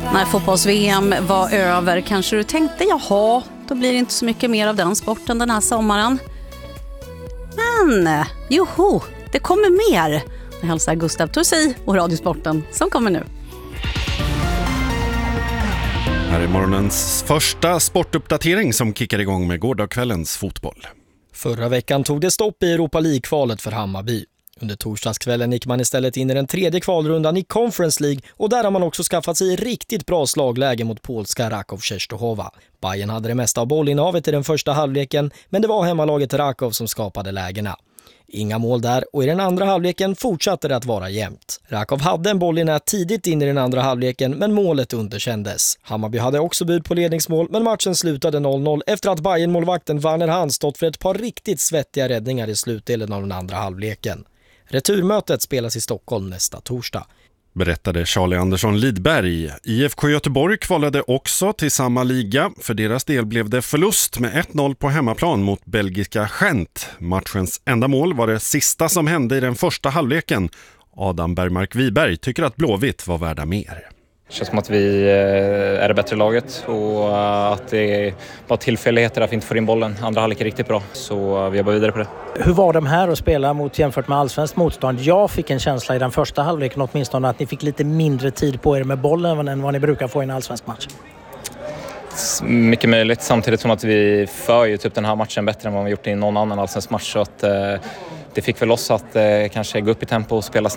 När fotbolls-VM var över kanske du tänkte, jaha, då blir det inte så mycket mer av den sporten den här sommaren. Men, joho, det kommer mer. Jag hälsar Gustav Torsi och Radiosporten som kommer nu. Här är morgonens första sportuppdatering som kickar igång med gårdagskvällens fotboll. Förra veckan tog det stopp i Europa League-kvalet för Hammarby. Under torsdagskvällen gick man istället in i den tredje kvalrundan i Conference League och där har man också skaffat sig riktigt bra slagläge mot polska Raków Częstochowa. Bayern hade det mesta av bollinnehavet i den första halvleken, men det var hemmalaget Raków som skapade lägena. Inga mål där och i den andra halvleken fortsatte det att vara jämnt. Raków hade en boll i nät tidigt in i den andra halvleken men målet underkändes. Hammarby hade också bud på ledningsmål men matchen slutade 0-0 efter att Bayern-målvakten Werner Hahn stått för ett par riktigt svettiga räddningar i slutdelen av den andra halvleken. Returmötet spelas i Stockholm nästa torsdag. Berättade Charlie Andersson Lidberg. IFK Göteborg kvalade också till samma liga. För deras del blev det förlust med 1-0 på hemmaplan mot belgiska Gent. Matchens enda mål var det sista som hände i den första halvleken. Adam Bergmark Wiberg tycker att Blåvitt var värda mer. Det känns som att vi är det bättre laget och att det är bara tillfälligheter att vi inte får in bollen. Andra halvlek är riktigt bra, så vi jobbar vidare på det. Hur var de här att spela mot jämfört med allsvenskt motstånd? Jag fick en känsla i den första halvleken åtminstone att ni fick lite mindre tid på er med bollen än vad ni brukar få i en allsvensk match. Mycket möjligt, samtidigt som att vi för ju typ den här matchen bättre än vad vi gjort i någon annan allsvensk match. Så att det fick väl oss att kanske gå upp i tempo och spela